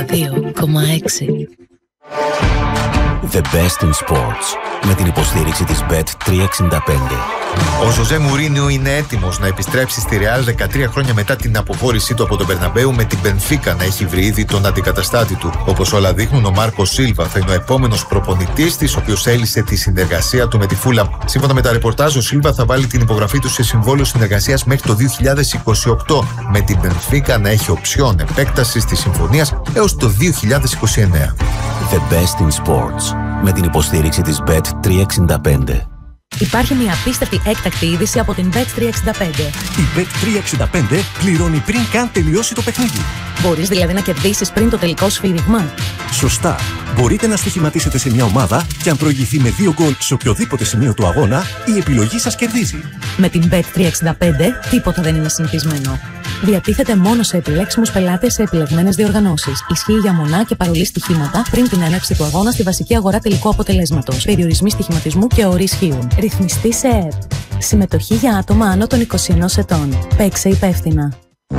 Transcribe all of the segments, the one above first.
2,6. The best in sports. Με την υποστήριξη της Bet365. Ο Ζωζέ Μουρίνιο είναι έτοιμος να επιστρέψει στη Ρεάλ 13 χρόνια μετά την αποχώρησή του από τον Μπερναμπέου, με την Μπενφίκα να έχει βρει ήδη τον αντικαταστάτη του. Όπως όλα δείχνουν, ο Μάρκο Σίλβα θα είναι ο επόμενος προπονητής της, ο οποίος έλυσε τη συνεργασία του με τη Φούλαμ. Σύμφωνα με τα ρεπορτάζ, ο Σίλβα θα βάλει την υπογραφή του σε συμβόλαιο συνεργασίας μέχρι το 2028, με την Μπενφίκα να έχει οψιόν επέκτασης της συμφωνίας έως το 2029. The best in sports. Με την υποστήριξη της Bet365. Υπάρχει μια απίστευτη έκτακτη είδηση από την Bet365. Η Bet365 πληρώνει πριν καν τελειώσει το παιχνίδι. Μπορείς δηλαδή να κερδίσεις πριν το τελικό σφύριγμα. Σωστά. Μπορείτε να στοιχηματίσετε σε μια ομάδα και αν προηγηθεί με 2 γκολ σε οποιοδήποτε σημείο του αγώνα, η επιλογή σας κερδίζει. Με την Bet365 τίποτα δεν είναι συνηθισμένο. Διατίθεται μόνο σε επιλέξιμους πελάτες σε επιλεγμένες διοργανώσεις. Ισχύει για μονά και παρολί στοιχήματα πριν την έναρξη του αγώνα στη βασική αγορά τελικού αποτελέσματος. Περιορισμοί στοιχηματισμού και όροι ισχύουν. Ρυθμιστή σε ΕΕΠ. Συμμετοχή για άτομα άνω των 21 ετών. Παίξε υπεύθυνα.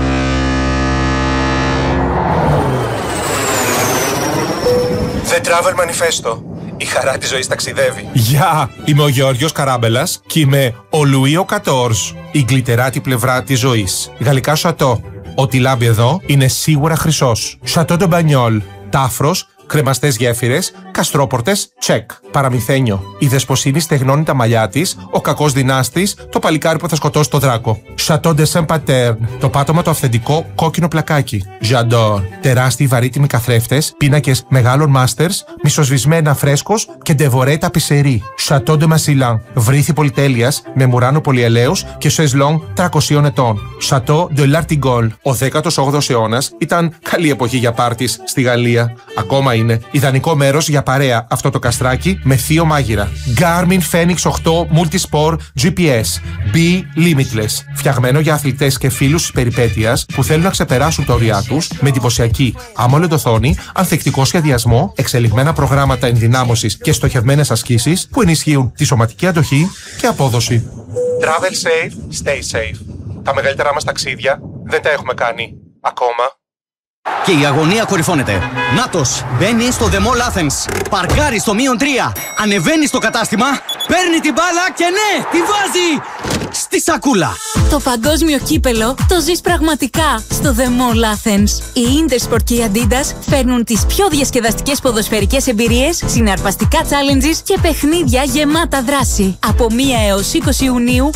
The Travel Manifesto. Η χαρά της ζωής ταξιδεύει. Γεια! Είμαι ο Γεώργιος Καράμπελας και είμαι ο Λουί Κατόρζ. Η γλυτεράτη πλευρά της ζωής. Γαλλικά σατό. Ό,τι λάμπει εδώ είναι σίγουρα χρυσός. Σατό ντο Μπανιόλ. Τάφρος, κρεμαστές γέφυρες, καστρόπορτες, τσεκ. Παραμυθένιο. Η δεσποσίνη στεγνώνει τα μαλλιά της, ο κακός δυνάστης, το παλικάρι που θα σκοτώσει το δράκο. Chateau de Saint-Paterne. Το πάτωμα το αυθεντικό κόκκινο πλακάκι. J'adore. Τεράστιοι βαρύτιμοι καθρέφτες, πίνακες μεγάλων μάστερς, μισοσβησμένα φρέσκος και ντεβορέ ταπισερί. Chateau de Massillon. Βρύθι πολυτέλειας με μουράνο πολυελαίος και σεζλόν 300 ετών. Chateau de l'Artigol. Ο 18ος αιώνας ήταν καλή εποχή για πάρτις στη Γαλλία. Ακόμα είναι ιδανικό μέρος για παρέα αυτό το καστράκι με θείο μάγειρα. Garmin Fenix 8 Multisport GPS. Be Limitless. Φτιαγμένο για αθλητές και φίλους της περιπέτειας που θέλουν να ξεπεράσουν τα όρια τους με εντυπωσιακή AMOLED οθόνη, ανθεκτικό σχεδιασμό, εξελιγμένα προγράμματα ενδυνάμωσης και στοχευμένες ασκήσεις που ενισχύουν τη σωματική αντοχή και απόδοση. Travel safe, stay safe. Τα μεγαλύτερά μας ταξίδια δεν τα έχουμε κάνει ακόμα. Και η αγωνία κορυφώνεται. Νάτος μπαίνει στο The Mall Athens. Παρκάρει στο -3. Ανεβαίνει στο κατάστημα. Παίρνει την μπάλα και ναι, τη βάζει στη σακούλα. Το παγκόσμιο κύπελο το ζεις πραγματικά στο The Mall Athens. Η Intersport και η Adidas φέρνουν τις πιο διασκεδαστικές ποδοσφαιρικές εμπειρίες, συναρπαστικά challenges και παιχνίδια γεμάτα δράση. Από 1 έως 20 Ιουνίου